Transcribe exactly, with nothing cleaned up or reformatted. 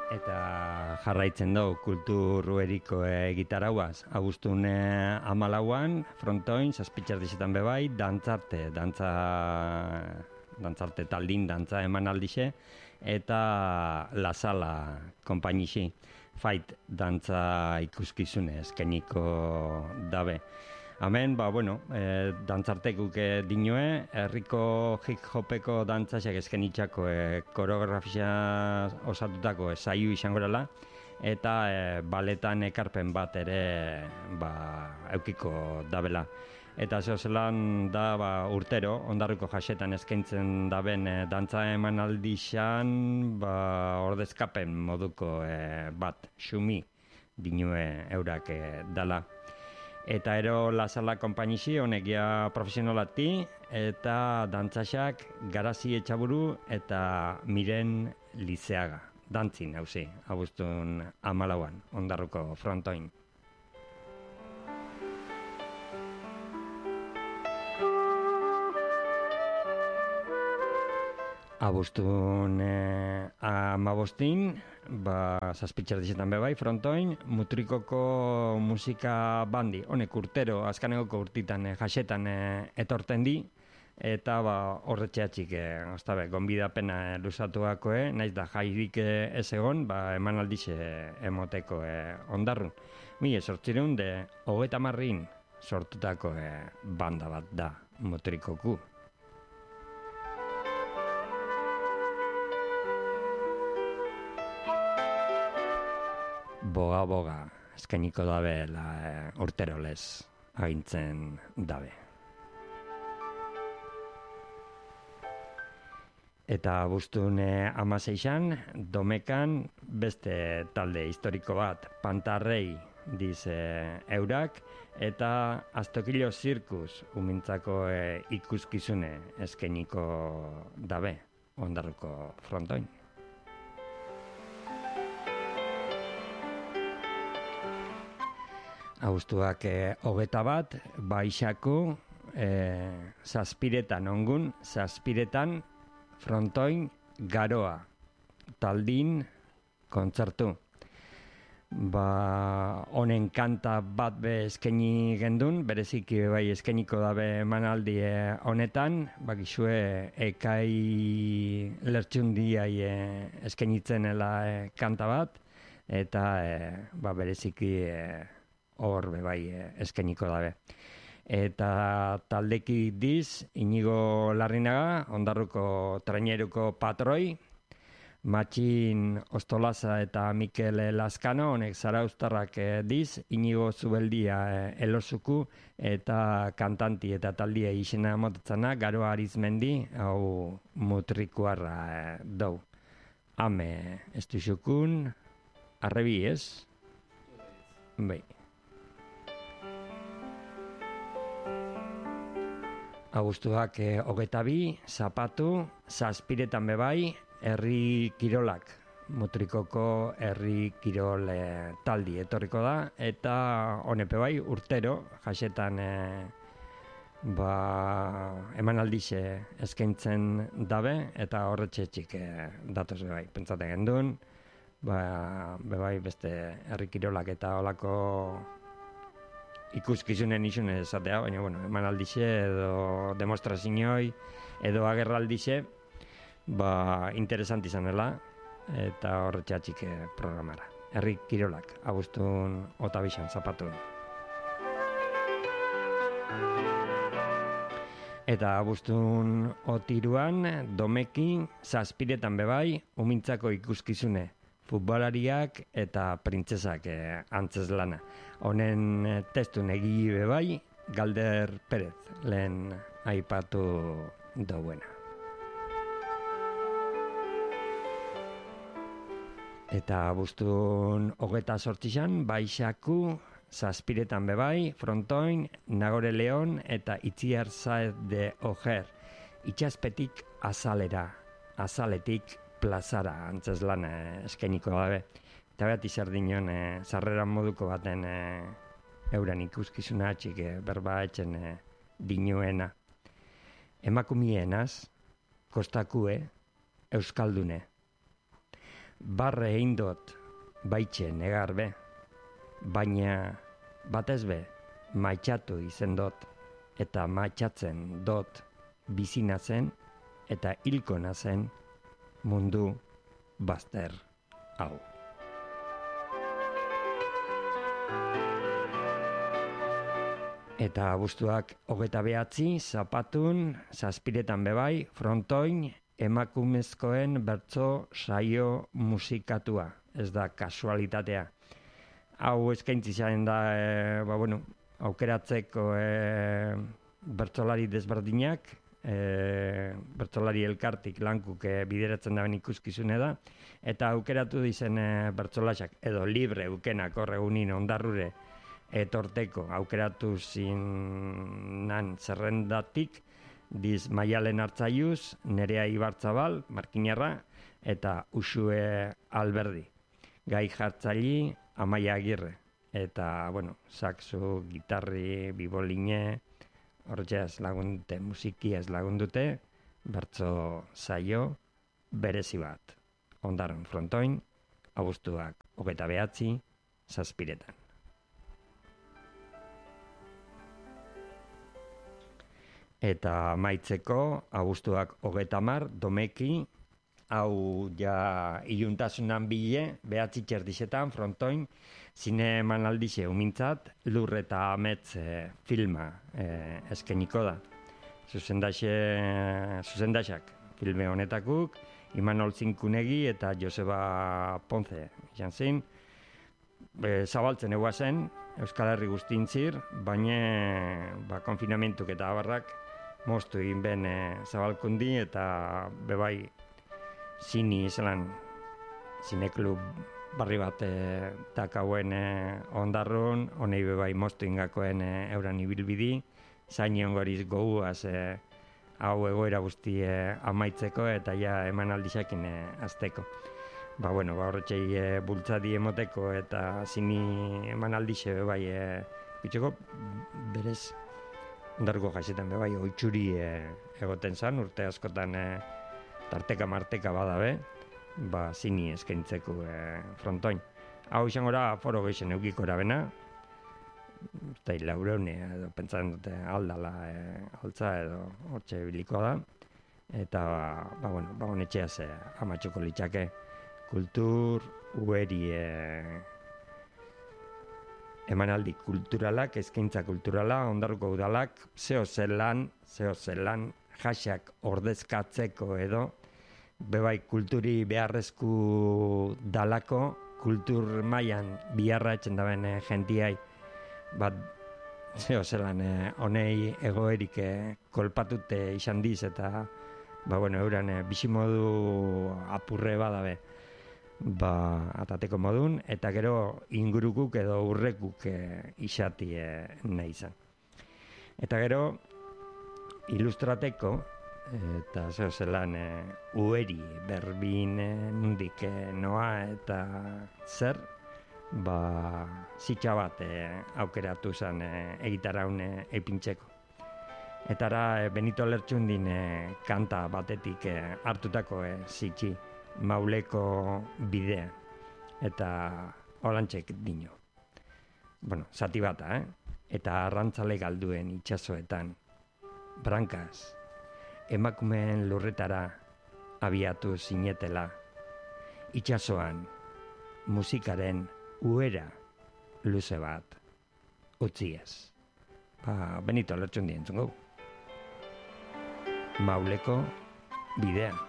Eta jarraitzen dugu kulturrueriko e, gitarauaz. Agustun e, amalauan, frontoin, zazpitxar dizetan bebai, dantzarte, dantza, dantzarte taldin, dantza eman aldixe, eta La Sala konpainixi, Fight dantza ikuskizune eskeniko dabe. Hemen, ba, bueno, e, dantzartekuk e, dinue, herriko hip-hopeko dantzasiak eskenitxako e, koreografia osatutako e, saiu izango dela, eta e, baletan ekarpen bat ere ba, eukiko dabela. Eta zeo zelan da ba, urtero, ondarruko jasetan eskaintzen daben e, dantza eman aldixan ba, ordezkapen moduko e, bat, xumi dinue eurak e, dala. Eta ero La Sala konpainixi honekia profesionalati eta dantzaxak Garazi Etxaburu eta Miren Lizeaga. Dantzin, hauzi, abuztun amalauan, ondarruko frontoin. Abuztun eh, amabostin, ba, zazpitxer dizetan bebai, frontoin, mutrikoko musika bandi, honek urtero, azkanegoko urtitan, eh, jasetan eh, etorten di, eta ba, horretxeatxik, eh, oztabe, gonbidapena eh, lusatuako, eh, naiz da jairik eh, ez egon, ba, eman aldixe eh, emoteko eh, ondarrun. Mila sortzirun, de hogeta marrin sortutako eh, banda bat da, mutrikoku. Boga-boga, eskainiko dabe la, e, urtero lez agintzen dabe. Eta bustun e, amaseixan, domekan beste talde historiko bat, Pantarrei diz e, eurak, eta Aztokilo Zirkus umintzako e, ikuskizune eskainiko dabe, ondarruko frontoin. Abuztuak e, hogeta bat, baixako e, zazpiretan ongun, zazpiretan frontoin garoa, taldin kontzertu. Ba, honen kanta bat be eskaini gendun, bereziki bai eskainiko dabe emanaldi honetan, bakizue ekai lertxundiai e, eskainitzenela e, kanta bat, eta e, ba, bereziki e, hor bebai eskainiko dabe. Eta taldeki diz, Inigo Larrinaga, ondarruko traineruko patroi, Matxin Ostolaza eta Mikel Lazkano, honek zarauztarrak diz, Inigo Zubeldia elosuku, eta kantanti eta taldia izena motetzana, Garoa Arizmendi, hau mutrikuarra dau. Hame, ez duzukun, arrebi ez? Bai. Abuztuak eh, hogeta bi, zapatu, zazpiretan bebai, herri kirolak, mutrikoko herri kirol eh, taldi etorriko da, eta honepe bai, urtero, jasetan eh, ba, eman aldixe eskaintzen dabe, eta horretxetxik eh, datoz bebai, pentsaten gendun, ba, bebai beste herri kirolak eta holako ikuskizunen izun ezatea, baina, bueno, eman aldixe edo demostrazioi edo agerraldixe, ba, interesant izanela, eta horretxatxik programara. Herri kirolak, abuztun otabixan, zapatun. Eta abuztun otiruan, domekin, zazpiretan bebai, umintzako ikuskizune, futbolariak eta printzesak eh, antzez lana. Honen eh, testu negi bebai, Galder Perez, lehen aipatu dauena. Eta abuztun hogeta sortxixan, baixaku, zazpiretan bebai, frontoin, Nagore Leon eta Itziar Saez de Ojer. Itxaspetik azalera, azaletik plazara antzez lan eh, eskainiko dabe. Eta behati zer dinon eh, zarreran moduko baten eh, euren ikuskizuna atxik eh, berba etxen eh, dinuena. Emakumienaz, kostakue, euskaldune. barre egin dut baitxe negarbe, baina batez be maitxatu izen dut, eta maitxatzen dut bizina zen eta hilko nazen mundu bazter hau. Eta abuztuak hogeita behatzi, zapatun, zazpiretan bebai, frontoin, emakumezkoen bertso saio musikatua. Ez da kasualitatea. Hau eskaintzi zaren da, e, ba, bueno, aukeratzeko e, bertsolari desberdinak, e, bertsolari elkartik lankuk e, bideratzen daben ikuskizune da, eta aukeratu dizen e, bertsolasak, edo libre ukenak horregunin ondarrure, etorteko aukeratu zinan zerrendatik diz Maialen Artzaiuz, Nerea Ibarzabal, Markinarra, eta Uxue Alberdi. Gai jartzaili Amaia Agirre. Eta, bueno, saxo, gitarri, biboline, horretxeaz lagundute, musiki ez lagundute, bertso saio berezi bat. Ondarron frontoin, abuztuak hogeita behatzi, zazpiretan. Eta maitzeko, abuztuak hogeita mar, domeki, hau ja iluntasunan bile, behatzi txerdizetan, frontoin, zine emanaldixe umintzat, lur eta amets e, filma e, eskeniko da. Zuzendaxe, zuzendaxak filme honetakuk, Imanol Zinkunegi eta Joseba Ponce, izan zin, e, zabaltzen egua zen, Euskal Herri guztintzir, baina ba, konfinamentuk eta abarrak, moztu egin ben e, zabalkundi eta bebai zini zelan zineklub barri bat e, takauen e, ondarrun, honei bebai moztu ingakoen e, euran ibilbidi, zaini ongoriz goguaz e, hau egoera guzti e, amaitzeko eta ja eman aldizakin e, azteko. Ba, bueno, ba, horretxei e, bultzadi emoteko eta zini eman aldize bebai e, bitxeko berez ondarruko jasetan bebai oitxuri e, egoten zan, urte askotan e, tarteka marteka badabe, ba zini eskaintzeko e, frontoin. Hau izango da foro geixen eukiko erabena, eta laureunea edo pentsatzen dute aldala e, altza edo hortxe biliko da, eta ba, bueno, ba honetxeaz e, amatxuko litzake kultur ueri e, emanaldi kulturalak, eskaintza kulturala, ondarruko udalak, zeo zelan, zeo zelan, jasak ordezkatzeko edo, bebai kulturi beharrezku dalako, kultur mailan biharra etxen daben e, jentiai, bat, zeo zelan, e, honei egoerik e, kolpatute izan diz, eta, ba, bueno, euran e, bizimodu apurre badabe, ba, atateko modun, eta gero ingurukuk edo urrekuk e, isati e, nahi izan. Eta gero, ilustrateko, eta zeo zelan e, ueri berbin e, nundik e, noa eta zer, ba, zitsa bat e, aukeratu zen e, egitaraun e, epintzeko. Eta ara e, Benito Lertxundin e, kanta batetik e, hartutako e, zitsi, Mauleko bidea, eta holantxek dino. Bueno, zati bata, eh? Eta arrantzale galduen itsasoetan, brankaz, emakumeen lurretara abiatu zinetela, itsasoan musikaren uera luze bat utziez. Ba, Benito Lertxundi entzungo. Mauleko bidea.